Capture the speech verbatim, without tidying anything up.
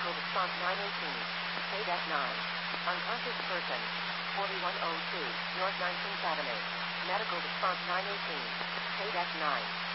Medical response nine eighteen. K-Deck nine. Unconscious person. forty-one oh two, North nineteenth Avenue. Medical response nine eighteen. K-Deck nine.